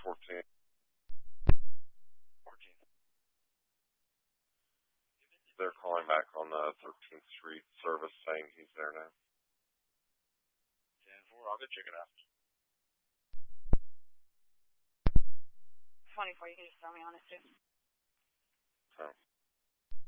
14th. 14th. They're calling back on the 13th Street service saying he's there now. 10-4, I'll go check it out. 24, you can just throw me on it too. So.